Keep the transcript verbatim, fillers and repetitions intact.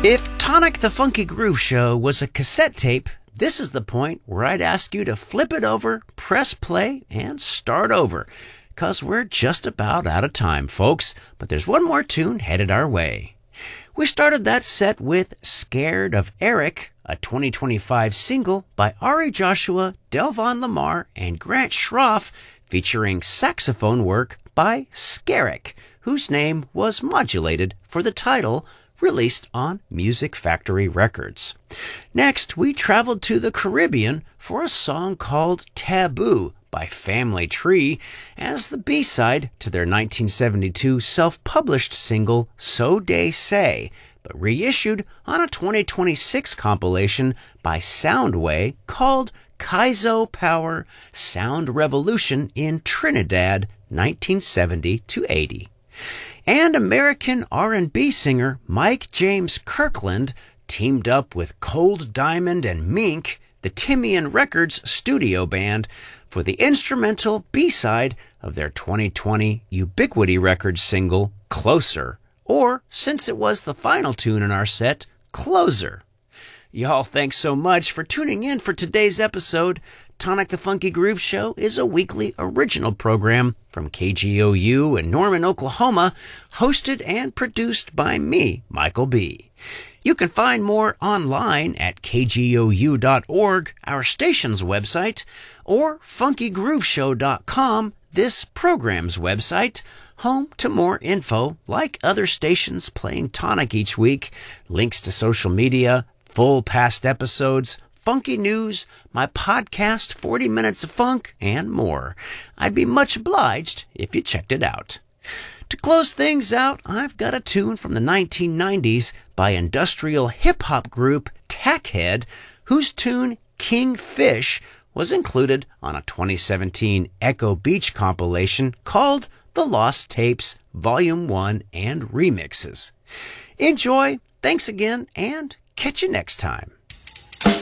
If Tonic the Funky Groove Show was a cassette tape, this is the point where I'd ask you to flip it over, press play, and start over. Because we're just about out of time, folks. But there's one more tune headed our way. We started that set with Scared of Eric, a twenty twenty-five single by Ari Joshua, Delvon Lamar, and Grant Schroff, featuring saxophone work by Skerrick, whose name was modulated for the title, released on Music Factory Records. Next, we traveled to the Caribbean for a song called Taboo by Family Tree as the B-side to their nineteen seventy-two self-published single So They Say, but reissued on a twenty twenty-six compilation by Soundway called Kaizo Power Sound Revolution in Trinidad, nineteen seventy to eighty. And American R and B singer Mike James Kirkland teamed up with Cold Diamond and Mink, the Timian Records studio band, for the instrumental B-side of their twenty twenty Ubiquity Records single, Closer, or, since it was the final tune in our set, Closer. Y'all, thanks so much for tuning in for today's episode. Tonic the Funky Groove Show is a weekly original program from K G O U in Norman, Oklahoma, hosted and produced by me, Michael B. You can find more online at K G O U dot org, our station's website, or funky groove show dot com, this program's website, home to more info like other stations playing Tonic each week, links to social media, full past episodes, funky news, my podcast, forty minutes of Funk, and more. I'd be much obliged if you checked it out. To close things out, I've got a tune from the nineteen nineties by industrial hip-hop group Tackhead, whose tune King Fish was included on a twenty seventeen Echo Beach compilation called The Lost Tapes Volume one and Remixes. Enjoy, thanks again, and catch you next time.